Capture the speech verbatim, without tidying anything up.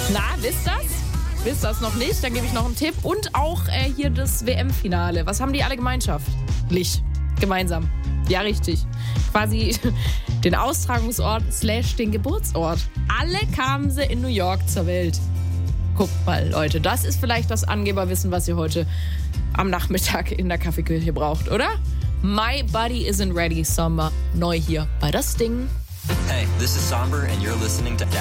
Na, wisst das? Wisst das noch nicht? Dann gebe ich noch einen Tipp. Und auch äh, hier das W M-Finale. Was haben die alle gemeinschaftlich? Gemeinsam. Ja, richtig. Quasi den Austragungsort slash den Geburtsort. Alle kamen sie in New York zur Welt. Guckt mal, Leute, das ist vielleicht das Angeberwissen, was ihr heute am Nachmittag in der Kaffeeküche braucht, oder? My Body Isn't Ready Summer. Neu hier bei Das Ding. Hey, this is Somber and you're listening to